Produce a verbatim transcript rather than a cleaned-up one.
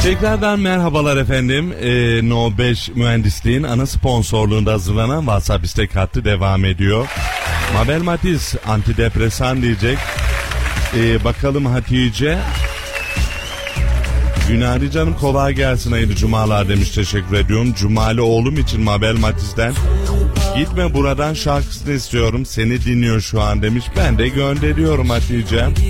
Tekrardan merhabalar efendim. Ee, No beş Mühendisliğin ana sponsorluğunda hazırlanan WhatsApp istek hattı devam ediyor. Mabel Matiz antidepresan diyecek. Ee, bakalım Hatice. Günaydın canım, kolay gelsin, hayırlı cumalar demiş, teşekkür ediyorum. Cumali oğlum için Mabel Matiz'den Gitme Buradan şarkısını istiyorum, seni dinliyor şu an demiş. Ben de gönderiyorum Hatice.